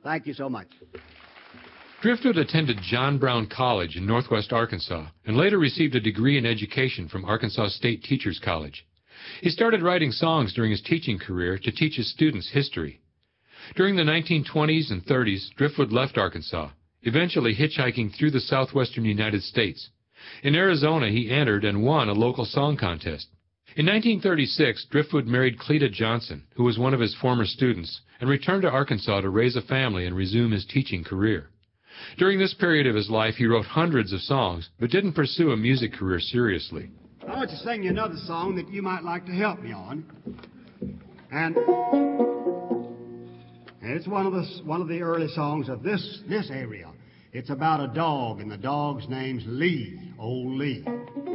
Thank you so much. Driftwood attended John Brown College in northwest Arkansas and later received a degree in education from Arkansas State Teachers College. He started writing songs during his teaching career to teach his students history. During the 1920s and 30s, Driftwood left Arkansas, eventually hitchhiking through the southwestern United States. In Arizona, he entered and won a local song contest. In 1936, Driftwood married Cleta Johnson, who was one of his former students, and returned to Arkansas to raise a family and resume his teaching career. During this period of his life, he wrote hundreds of songs, but didn't pursue a music career seriously. I want to sing you another song that you might like to help me on. And it's one of the early songs of this area. It's about a dog, and the dog's name's Lee, old Lee.